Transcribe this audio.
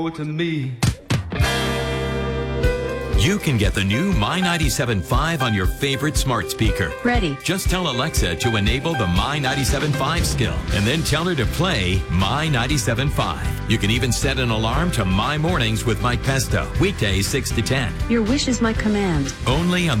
to me. You can get the new My 97.5 on your favorite smart speaker. Ready. Just tell Alexa to enable the My 97.5 skill and then tell her to play My 97.5. You can even set an alarm to My Mornings with Mike Pesto, weekdays 6 to 10. Your wish is my command. Only on